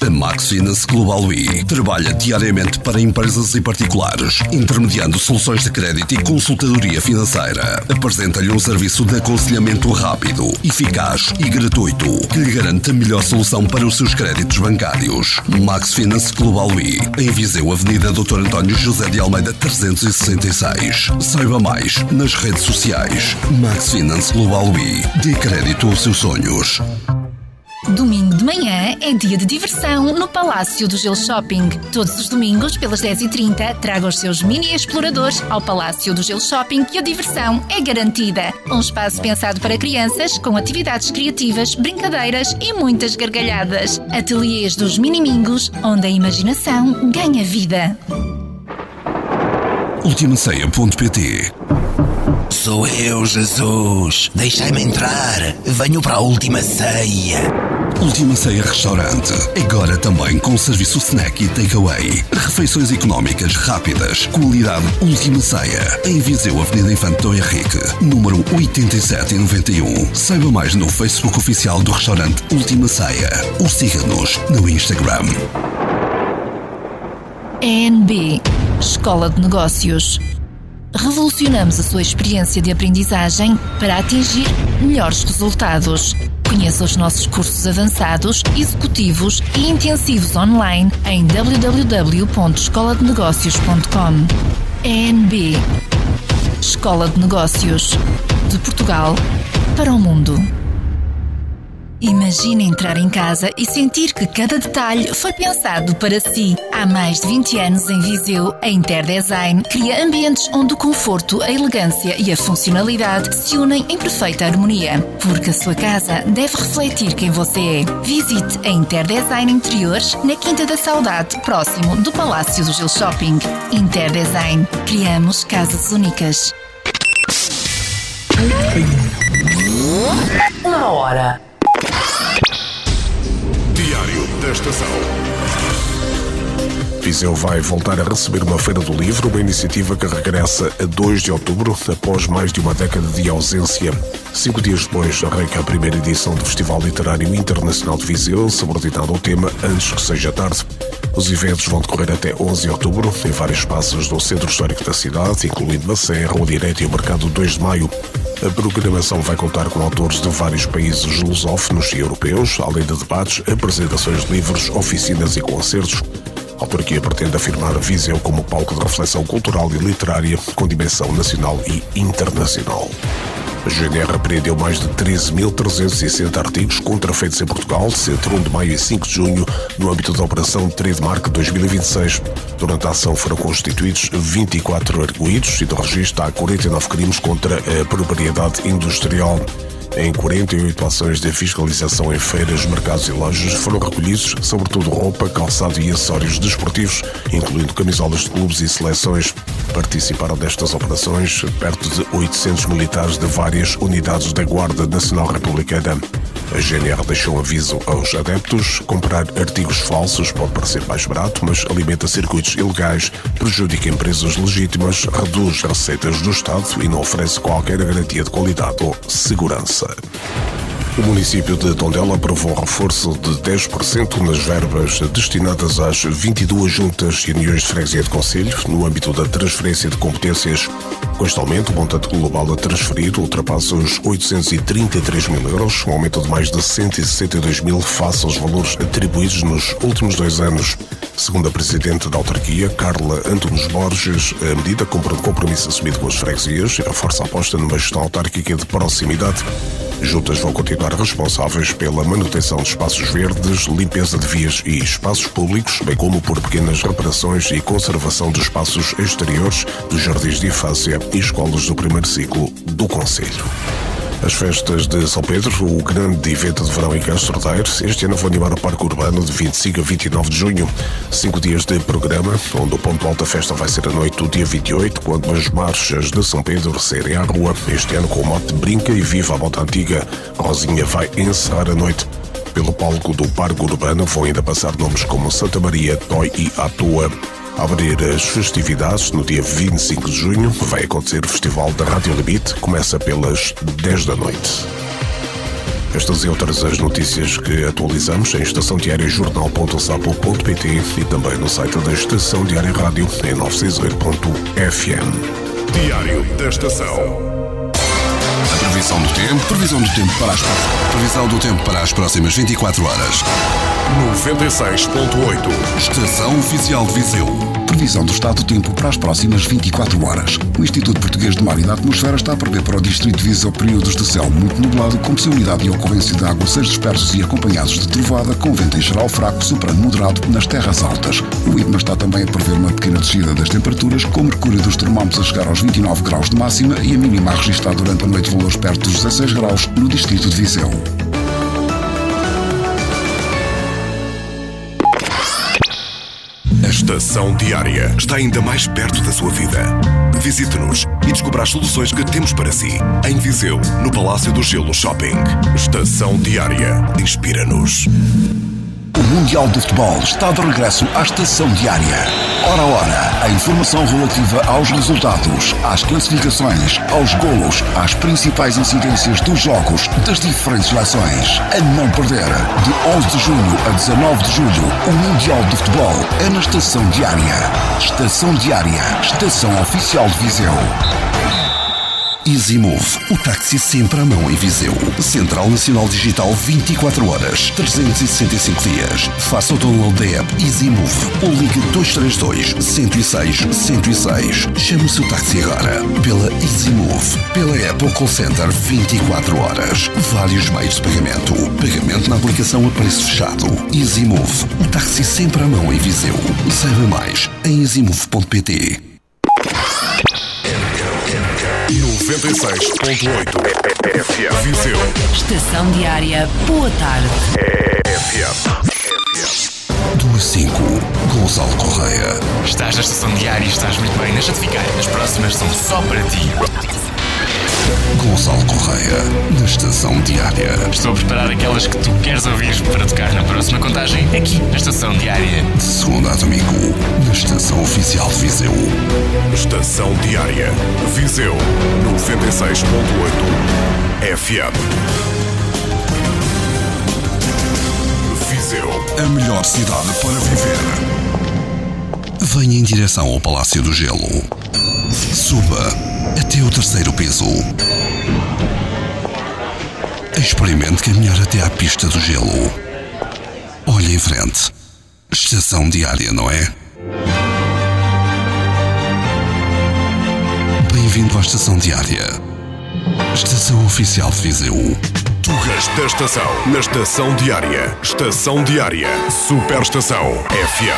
A Max Finance Global e trabalha diariamente para empresas e particulares, intermediando soluções de crédito e consultadoria financeira. Apresenta-lhe um serviço de aconselhamento rápido, eficaz e gratuito, que lhe garante a melhor solução para os seus créditos bancários. Max Finance Global e em Viseu, Avenida Dr. António José de Almeida 366. Saiba mais nas redes sociais. Max Finance Global e dê crédito aos seus sonhos. Domingo de manhã é dia de diversão no Palácio do Gelo Shopping. Todos os domingos, pelas 10h30, traga os seus mini exploradores ao Palácio do Gelo Shopping, que a diversão é garantida. Um espaço pensado para crianças, com atividades criativas, brincadeiras e muitas gargalhadas. Ateliês dos Minimingos, onde a imaginação ganha vida. Ultimaceia.pt. Sou eu, Jesus. Deixai-me entrar. Venho para a Última Ceia. Última Ceia Restaurante. Agora também com serviço snack e takeaway. Refeições económicas, rápidas. Qualidade Última Ceia. Em Viseu, Avenida Infante Dom Henrique, número 8791. Saiba mais no Facebook oficial do restaurante Última Ceia. Ou siga-nos no Instagram. ENB Escola de Negócios. Revolucionamos a sua experiência de aprendizagem para atingir melhores resultados. Conheça os nossos cursos avançados, executivos e intensivos online em www.escoladenegócios.com. ENB Escola de Negócios. De Portugal para o mundo. Imagine entrar em casa e sentir que cada detalhe foi pensado para si. Há mais de 20 anos em Viseu, a Interdesign cria ambientes onde o conforto, a elegância e a funcionalidade se unem em perfeita harmonia. Porque a sua casa deve refletir quem você é. Visite a Interdesign Interiores na Quinta da Saudade, próximo do Palácio do Gelo Shopping. Interdesign. Criamos casas únicas. 1h. Diário da Estação. Viseu vai voltar a receber uma Feira do Livro, uma iniciativa que regressa a 2 de outubro, após mais de uma década de ausência. 5 dias depois, arranca a primeira edição do Festival Literário Internacional de Viseu, subordinado ao tema Antes que Seja Tarde. Os eventos vão decorrer até 11 de outubro, em vários espaços do Centro Histórico da cidade, incluindo a Sé, Rua Direita e o Mercado 2 de Maio. A programação vai contar com autores de vários países lusófonos e europeus, além de debates, apresentações de livros, oficinas e concertos. A autarquia pretende afirmar Viseu como palco de reflexão cultural e literária com dimensão nacional e internacional. A GNR apreendeu mais de 13.360 artigos contrafeitos em Portugal entre 1 de maio e 5 de junho, no âmbito da Operação Trademark 2026. Durante a ação foram constituídos 24 arguídos e do registro há 49 crimes contra a propriedade industrial. Em 48 ações de fiscalização em feiras, mercados e lojas foram recolhidos, sobretudo roupa, calçado e acessórios desportivos, incluindo camisolas de clubes e seleções. Participaram destas operações perto de 800 militares de várias unidades da Guarda Nacional Republicana. A GNR deixou um aviso aos adeptos: comprar artigos falsos pode parecer mais barato, mas alimenta circuitos ilegais, prejudica empresas legítimas, reduz receitas do Estado e não oferece qualquer garantia de qualidade ou segurança. O município de Tondela aprovou um reforço de 10% nas verbas destinadas às 22 juntas e uniões de freguesia de concelho, no âmbito da transferência de competências. Com este aumento, o montante global a transferir ultrapassa os 833 mil euros, um aumento de mais de 162 mil face aos valores atribuídos nos últimos 2 anos. Segundo a presidente da autarquia, Carla Antunes Borges, a medida cumpre um compromisso assumido com as freguesias e reforça a aposta numa gestão autárquica de proximidade. Juntas vão continuar responsáveis pela manutenção de espaços verdes, limpeza de vias e espaços públicos, bem como por pequenas reparações e conservação dos espaços exteriores, dos jardins de infância e escolas do primeiro ciclo do concelho. As festas de São Pedro, o grande evento de verão em Castro Daire, este ano vão animar o Parque Urbano de 25 a 29 de junho. 5 dias de programa, onde o ponto alto da festa vai ser a noite do dia 28, quando as marchas de São Pedro saírem à rua, este ano com o mote Brinca e Viva a Moda Antiga. Rosinha vai encerrar a noite. Pelo palco do Parque Urbano vão ainda passar nomes como Santa Maria, Toy e Atua. A abrir as festividades, no dia 25 de junho, vai acontecer o Festival da Rádio Limite, começa pelas 10 da noite. Estas e outras as notícias que atualizamos em estaçãodiariajornal.sapo.pt e também no site da Estação Diária Rádio em 968.fm. Diário da Estação. A previsão do tempo para as próximas 24 horas. 96.8. Estação Oficial de Viseu. Previsão do estado do tempo para as próximas 24 horas. O Instituto Português de Mar e da Atmosfera está a prever para o distrito de Viseu períodos de céu muito nublado, com possibilidade de ocorrência de aguaceiros dispersos e acompanhados de trovoada, com vento em geral fraco, soprano moderado nas terras altas. O IPMA está também a prever uma pequena descida das temperaturas, com o mercúrio dos termómetros a chegar aos 29 graus de máxima e a mínima a registrar durante a noite valores perto dos 16 graus no distrito de Viseu. A Estação Diária está ainda mais perto da sua vida. Visite-nos e descubra as soluções que temos para si. Em Viseu, no Palácio do Gelo Shopping. Estação Diária. Inspira-nos. O Mundial de Futebol está de regresso à Estação Diária. Hora a hora, a informação relativa aos resultados, às classificações, aos golos, às principais incidências dos jogos das diferentes seleções. A não perder, de 11 de junho a 19 de julho, o Mundial de Futebol é na Estação Diária. Estação Diária, estação oficial de Viseu. EasyMove, o táxi sempre à mão em Viseu. Central Nacional Digital 24 horas, 365 dias. Faça o download da app EasyMove ou ligue 232 106 106. Chame o seu táxi agora pela EasyMove, pela app ou call center 24 horas. Vários meios de pagamento. Pagamento na aplicação a preço fechado. EasyMove, o táxi sempre à mão em Viseu. Saiba mais em easymove.pt. 96.8 FM Viseu. Estação Diária, boa tarde. FM. 2-5, Gonçalo Correia. Estás na Estação Diária e estás muito bem. Deixa-te ficar, as próximas são só para ti. Gonçalo Correia, na Estação Diária. Estou a preparar aquelas que tu queres ouvir para tocar na próxima contagem, aqui na Estação Diária. De segunda a domingo, na Estação Oficial de Viseu. Estação Diária. Viseu 96.8 FM. Viseu. A melhor cidade para viver. Venha em direção ao Palácio do Gelo. Suba até o 3º piso. Experimente caminhar até à pista do gelo. Olhe em frente. Estação Diária, não é? Bem-vindo à Estação Diária. Estação Oficial de Viseu. Tugas da Estação. Na Estação Diária. Estação Diária. Superestação FM.